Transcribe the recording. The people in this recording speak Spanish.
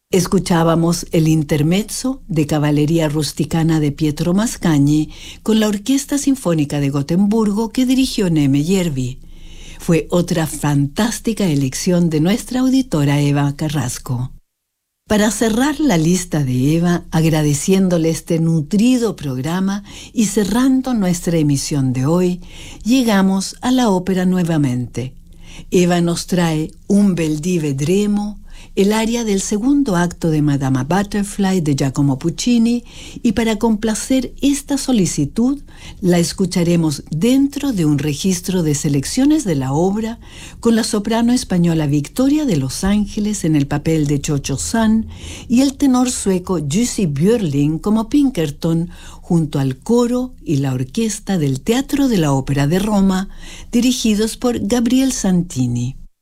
Escuchábamos el intermezzo de Cavalleria Rusticana de Pietro Mascagni con la Orquesta Sinfónica de Gotemburgo que dirigió Neme Järvi. Fue otra fantástica elección de nuestra auditora Eva Carrasco. Para cerrar la lista de Eva, agradeciéndole este nutrido programa y cerrando nuestra emisión de hoy, llegamos a la ópera nuevamente. Eva nos trae Un bel dì vedremo, el aria del segundo acto de Madama Butterfly de Giacomo Puccini, y para complacer esta solicitud la escucharemos dentro de un registro de selecciones de la obra con la soprano española Victoria de Los Ángeles en el papel de Cho-Cho San y el tenor sueco Jussi Björling como Pinkerton, junto al coro y la orquesta del Teatro de la Ópera de Roma, dirigidos por Gabriel Santini.